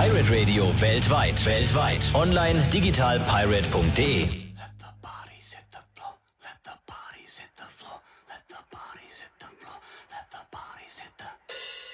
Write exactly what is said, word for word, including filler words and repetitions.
Pirate Radio weltweit. Weltweit. Online digital pirate punkt de.